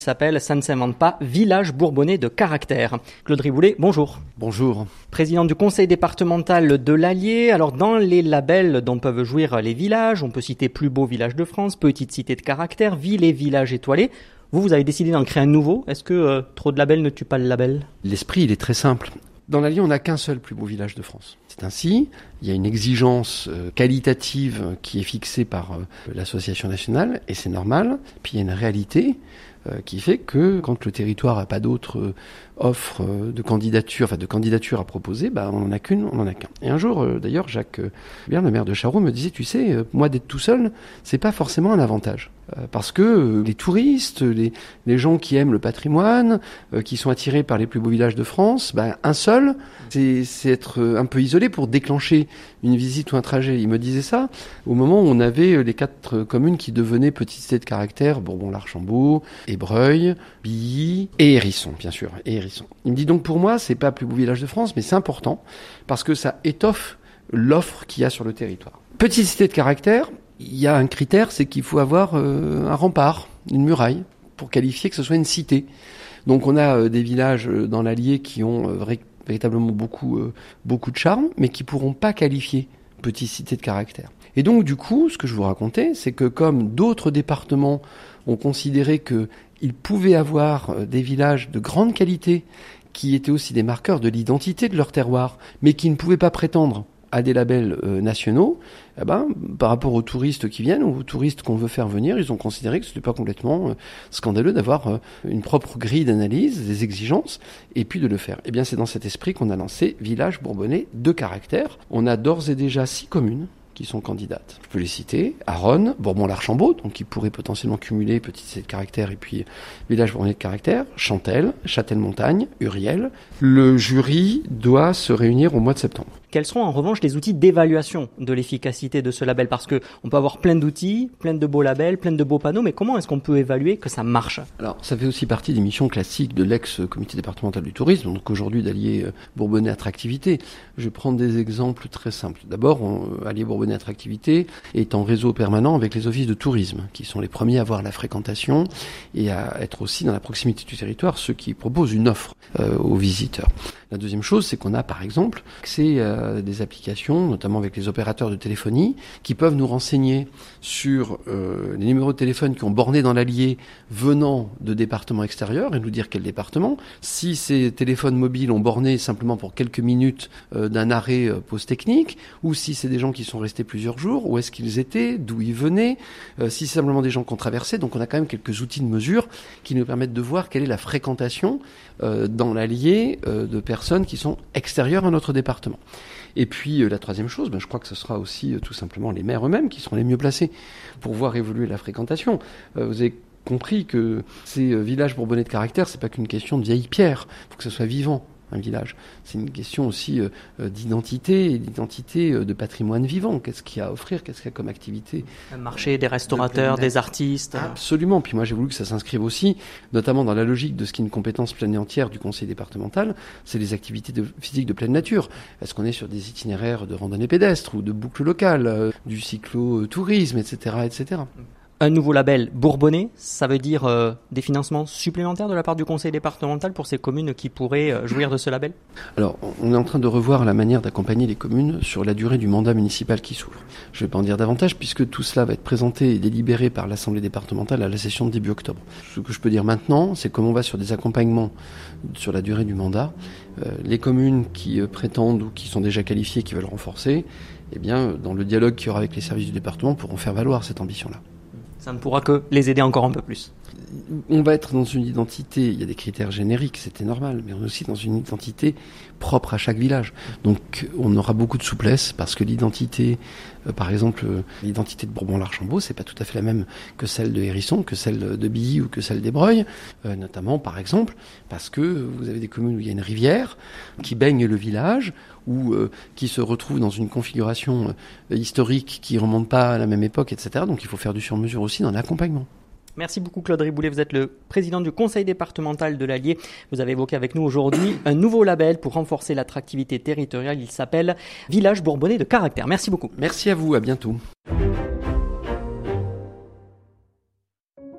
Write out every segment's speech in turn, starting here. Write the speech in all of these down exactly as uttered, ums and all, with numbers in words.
S'appelle Ça ne s'invente pas, Village Bourbonnais de caractère. Claude Riboulet, bonjour. Bonjour. Président du conseil départemental de l'Allier. Alors dans les labels dont peuvent jouir les villages, on peut citer Plus beau village de France, Petite cité de caractère, Ville et village étoilé. Vous, vous avez décidé d'en créer un nouveau. Est-ce que euh, trop de labels ne tue pas le label ? L'esprit, il est très simple. Dans l'Allier, on n'a qu'un seul plus beau village de France. C'est ainsi, il y a une exigence euh, qualitative qui est fixée par euh, l'association nationale, et c'est normal. Puis il y a une réalité euh, qui fait que quand le territoire n'a pas d'autres euh, offres euh, de candidature, enfin de candidature à proposer, bah, on n'en a qu'une, on n'en a qu'un. Et un jour, euh, d'ailleurs, Jacques euh, Bien, le maire de Charroux, me disait, tu sais, euh, moi d'être tout seul, c'est pas forcément un avantage. Euh, parce que euh, les touristes, les, les gens qui aiment le patrimoine, euh, qui sont attirés par les plus beaux villages de France, bah, un seul, c'est, c'est être euh, un peu isolé pour déclencher une visite ou un trajet. Il me disait ça au moment où on avait les quatre communes qui devenaient petites cités de caractère, Bourbon-l'Archambault, Ébreuil, Billy et Hérisson, bien sûr, et Hérisson. Il me dit donc pour moi, c'est pas plus beau village de France, mais c'est important parce que ça étoffe l'offre qu'il y a sur le territoire. Petite cité de caractère, il y a un critère, c'est qu'il faut avoir euh, un rempart, une muraille, pour qualifier que ce soit une cité. Donc on a euh, des villages euh, dans l'Allier qui ont euh, vrai, véritablement beaucoup, euh, beaucoup de charme, mais qui pourront pas qualifier petite cité de caractère. Et donc du coup, ce que je vous racontais, c'est que comme d'autres départements ont considéré qu'ils pouvaient avoir euh, des villages de grande qualité, qui étaient aussi des marqueurs de l'identité de leur terroir, mais qui ne pouvaient pas prétendre à des labels euh, nationaux, eh ben, par rapport aux touristes qui viennent ou aux touristes qu'on veut faire venir, ils ont considéré que c'était pas complètement euh, scandaleux d'avoir euh, une propre grille d'analyse, des exigences, et puis de le faire. Eh bien, c'est dans cet esprit qu'on a lancé Village Bourbonnais de caractère. On a d'ores et déjà six communes qui sont candidates. Je peux les citer. Aronne, Bourbon-l'Archambault, donc qui pourrait potentiellement cumuler petite cité de caractère et puis village bourbonnais de caractère, Chantelle, Châtel-Montagne, Uriel. Le jury doit se réunir au mois de septembre. Quels seront en revanche les outils d'évaluation de l'efficacité de ce label ? Parce que on peut avoir plein d'outils, plein de beaux labels, plein de beaux panneaux, mais comment est-ce qu'on peut évaluer que ça marche ? Alors, ça fait aussi partie des missions classiques de l'ex-comité départemental du tourisme, donc aujourd'hui d'Allier Bourbonnais Attractivité. Je vais prendre des exemples très simples. D'abord, on, Allier Bourbonnais Attractivité est en réseau permanent avec les offices de tourisme, qui sont les premiers à avoir la fréquentation et à être aussi dans la proximité du territoire, ceux qui proposent une offre euh, aux visiteurs. La deuxième chose, c'est qu'on a par exemple accès à des applications, notamment avec les opérateurs de téléphonie, qui peuvent nous renseigner sur euh, les numéros de téléphone qui ont borné dans l'Allier venant de départements extérieurs et nous dire quel département. Si ces téléphones mobiles ont borné simplement pour quelques minutes euh, d'un arrêt euh, pause technique, ou si c'est des gens qui sont restés plusieurs jours, où est-ce qu'ils étaient, d'où ils venaient, euh, si c'est simplement des gens qui ont traversé. Donc on a quand même quelques outils de mesure qui nous permettent de voir quelle est la fréquentation euh, dans l'Allier euh, de personnes personnes qui sont extérieures à notre département. Et puis euh, la troisième chose, ben, je crois que ce sera aussi euh, tout simplement les maires eux-mêmes qui seront les mieux placés pour voir évoluer la fréquentation. Euh, vous avez compris que ces euh, villages bourbonnais de caractère, c'est pas qu'une question de vieille pierre, il faut que ce soit vivant. Un village, c'est une question aussi euh, d'identité, d'identité euh, de patrimoine vivant. Qu'est-ce qu'il y a à offrir, qu'est-ce qu'il y a comme activité ? Un marché, des restaurateurs, de des artistes. Absolument. Puis moi, j'ai voulu que ça s'inscrive aussi, notamment dans la logique de ce qui est une compétence pleine et entière du conseil départemental, c'est les activités de, physiques de pleine nature. Est-ce qu'on est sur des itinéraires de randonnée pédestre ou de boucles locales, euh, du cyclo-tourisme, et cetera, et cetera. Un nouveau label bourbonnais, ça veut dire euh, des financements supplémentaires de la part du conseil départemental pour ces communes qui pourraient euh, jouir de ce label ? Alors, on est en train de revoir la manière d'accompagner les communes sur la durée du mandat municipal qui s'ouvre. Je ne vais pas en dire davantage puisque tout cela va être présenté et délibéré par l'Assemblée départementale à la session de début octobre. Ce que je peux dire maintenant, c'est comme on va sur des accompagnements sur la durée du mandat, euh, les communes qui euh, prétendent ou qui sont déjà qualifiées, qui veulent renforcer, eh bien, dans le dialogue qu'il y aura avec les services du département, pourront faire valoir cette ambition-là. Ça ne pourra que les aider encore un peu plus. On va être dans une identité, il y a des critères génériques, c'était normal, mais on est aussi dans une identité propre à chaque village. Donc on aura beaucoup de souplesse parce que l'identité, euh, par exemple, euh, l'identité de Bourbon-l'Archambault, c'est pas tout à fait la même que celle de Hérisson, que celle de Billy ou que celle d'Ébreuil, euh, notamment par exemple parce que vous avez des communes où il y a une rivière qui baigne le village ou euh, qui se retrouve dans une configuration euh, historique qui remonte pas à la même époque, et cetera. Donc il faut faire du sur-mesure aussi dans l'accompagnement. Merci beaucoup Claude Riboulet, vous êtes le président du conseil départemental de l'Allier. Vous avez évoqué avec nous aujourd'hui un nouveau label pour renforcer l'attractivité territoriale. Il s'appelle Village Bourbonnais de caractère. Merci beaucoup. Merci à vous, à bientôt.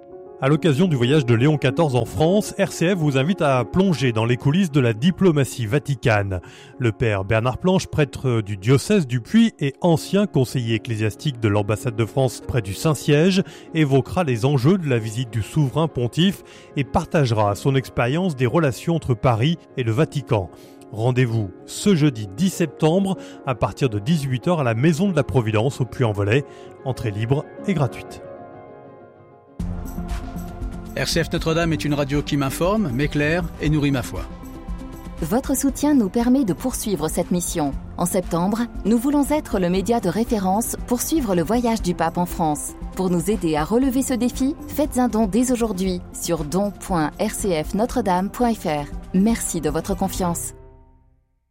À l'occasion du voyage de Léon quatorze en France, R C F vous invite à plonger dans les coulisses de la diplomatie vaticane. Le père Bernard Planche, prêtre du diocèse du Puy et ancien conseiller ecclésiastique de l'ambassade de France près du Saint-Siège, évoquera les enjeux de la visite du souverain pontife et partagera son expérience des relations entre Paris et le Vatican. Rendez-vous ce jeudi dix septembre à partir de dix-huit heures à la Maison de la Providence au Puy-en-Velay. Entrée libre et gratuite. R C F Notre-Dame est une radio qui m'informe, m'éclaire et nourrit ma foi. Votre soutien nous permet de poursuivre cette mission. En septembre, nous voulons être le média de référence pour suivre le voyage du pape en France. Pour nous aider à relever ce défi, faites un don dès aujourd'hui sur don point r c f notre dame point f r. Merci de votre confiance.